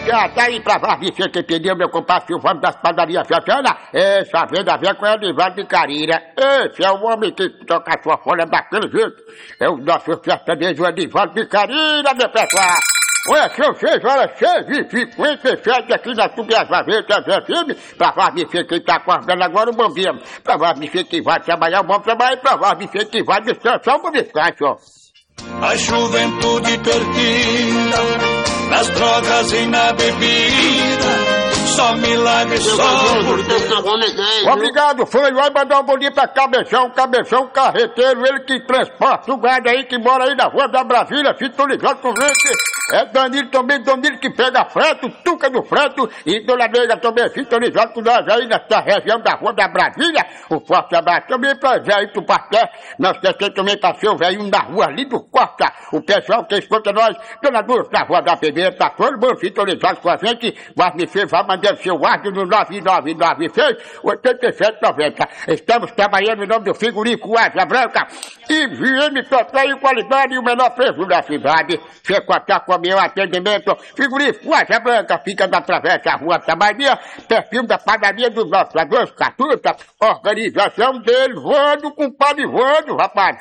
já tá aí pra você que pediu meu compadre Silvano das padarias Fiatana? Essa venda vem com o Edivaldo de Carira. Esse é o homem que toca a sua folha daquele jeito. É o nosso sertanejo Edivaldo de Carira, meu pessoal. Ué, são 6h57 aqui na Tubias-Varetas FM. Pra você que tá acordando agora o bom dia. Pra você que vai trabalhar, bom trabalho. Pra você que vai descansar, um bom descanso. A juventude perdida nas drogas e na bebida. Só milagre, só por Deus. Obrigado, foi. Vai mandar um bom dia pra Cabeção Carreteiro, ele que transporta o gado aí, que mora aí na Rua da Brasília, sintonizado com gente. É Danilo também, Danilo que pega freto, Tuca do freto, e Dona Negra também sintonizado com nós aí nessa região da Rua da Brasília. Um forte abraço também pra Zé aí do Pastel. Nós temos também pra seu velho na rua ali do Costa. O pessoal que escuta nós, Dona Dulce da Rua da Pedreira, tá todo mundo sintonizado com a gente. Vai mandando seu áudio no 9996-8790. Estamos trabalhando em nome do Figurico Asa Branca e VM Total e qualidade e o menor preço da cidade. Você contar com o meu atendimento. Figurico Asa Branca fica na travessa Rua Tabaria, perfil da padaria dos nossos dois Catuta. Organização dele, Vando, compadre Vando, rapaz.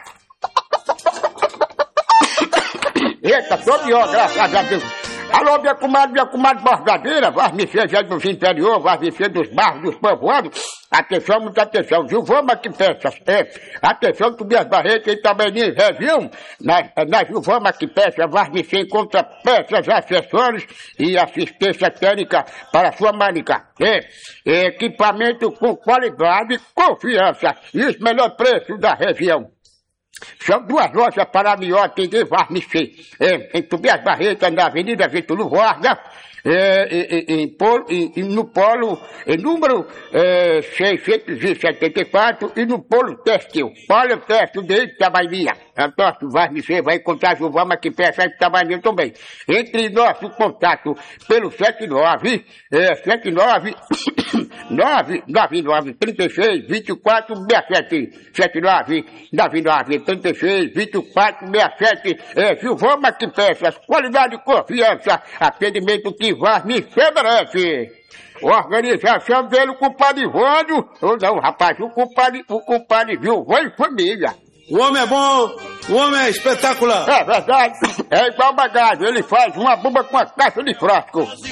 Eita, tô pior, graças a Deus. Alô, minha comadre bordadeira, vai me ser já dos interior, vai me ser dos bairros, dos povoados. Atenção, muita atenção, viu? Vamos aqui peças. Atenção, Tobias Barreto e também em região. Na Vamos aqui peças, vai me ser encontra peças, acessórios e assistência técnica para sua máquina. Equipamento com qualidade e confiança e os melhores preços da região. São duas lojas para melhor atender Varmicê. Em Tobias Barreto, na Avenida Getúlio Vargas, no Polo, número 674, e no Polo Têxtil. Polo Têxtil de Itabaiana. Antônio Varmicê vai encontrar o Vamos aqui peça de Itabaiana também. Entre nosso contato pelo 79-34-67. Vamos aqui peças, qualidade e confiança, atendimento que Varmicê merece. Organização dele, o compadre Vando, ou não, rapaz, o compadre Vilvão e família. O homem é bom, o homem é espetacular. É verdade, é igual bagagem, ele faz uma bomba com uma caixa de frasco.